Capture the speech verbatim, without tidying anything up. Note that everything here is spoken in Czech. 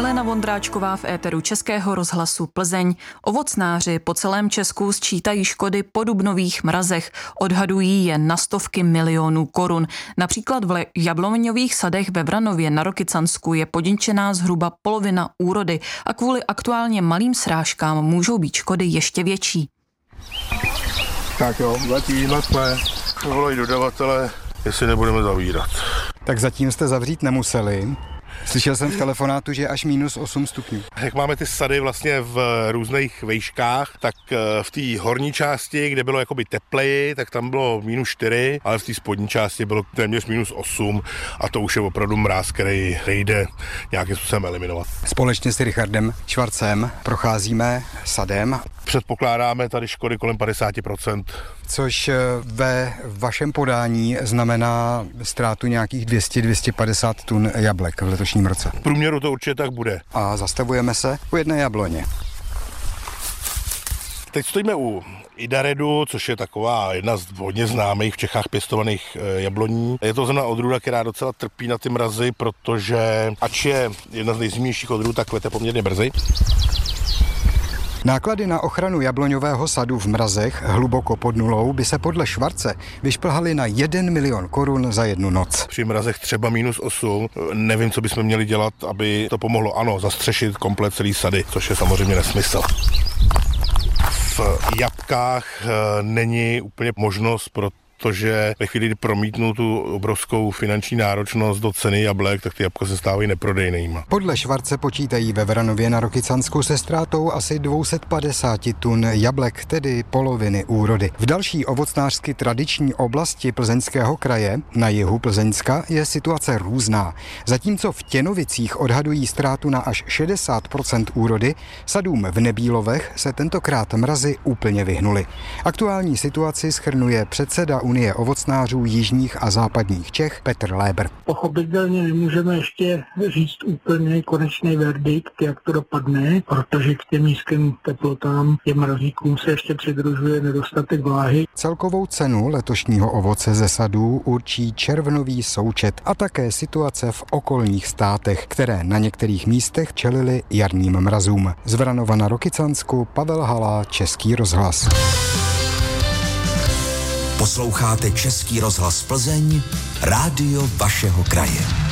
Helena Vondráčková v éteru Českého rozhlasu Plzeň. Ovocnáři po celém Česku sčítají škody po dubnových mrazech. Odhadují je na stovky milionů korun. Například v jabloňových sadech ve Vranově na Rokycansku je podničená zhruba polovina úrody a kvůli aktuálně malým srážkám můžou být škody ještě větší. Tak jo, zatím jsme volají dodavatele, jestli nebudeme zavírat. Tak zatím jste zavřít nemuseli. Slyšel jsem v telefonátu, že je až minus osm stupňů. Jak máme ty sady vlastně v různých vejškách, tak v té horní části, kde bylo jakoby tepleji, tak tam bylo minus čtyři, ale v té spodní části bylo téměř minus osm a to už je opravdu mráz, který jde nějakým způsobem eliminovat. Společně s Richardem Švarcem procházíme sadem. Předpokládáme tady škody kolem padesát procent. Což ve vašem podání znamená ztrátu nějakých dvě stě až dvě stě padesát tun jablek v letošním roce. V průměru to určitě tak bude. A zastavujeme se u jedné jabloně. Teď stojíme u Idaredu, což je taková jedna z hodně známých v Čechách pěstovaných jabloní. Je to zrovna odrůda, která docela trpí na ty mrazy, protože ač je jedna z nejzimnějších odrůd, tak kvete poměrně brzy. Náklady na ochranu jabloňového sadu v mrazech hluboko pod nulou by se podle Švarce vyšplhaly na jeden milion korun za jednu noc. Při mrazech třeba minus osm, nevím, co bychom měli dělat, aby to pomohlo, ano, zastřešit komplet celý sady, což je samozřejmě nesmysl. V jabkách není úplně možnost pro protože ve chvíli, kdy promítnou tu obrovskou finanční náročnost do ceny jablek, tak ty jabka se stávají neprodejnýma. Podle Švarce počítají ve Vranově na Rokycansku se ztrátou asi dvě stě padesát tun jablek, tedy poloviny úrody. V další ovocnářsky tradiční oblasti Plzeňského kraje, na jihu Plzeňska, je situace různá. Zatímco v Těnovicích odhadují ztrátu na až šedesát procent úrody, sadům v Nebílovech se tentokrát mrazy úplně vyhnuly. Aktuální situaci shrnuje předseda Unie ovocnářů jižních a západních Čech Petr Léber. Pochopitelně nemůžeme ještě říct úplně konečný verdikt, jak to dopadne, protože k těm nízkým teplotám, těm mrazíkům se ještě přidružuje nedostatek vláhy. Celkovou cenu letošního ovoce ze sadů určí červnový součet a také situace v okolních státech, které na některých místech čelily jarním mrazům. Z Vranova na Rokycansku Pavel Hala, Český rozhlas. Posloucháte Český rozhlas Plzeň, rádio vašeho kraje.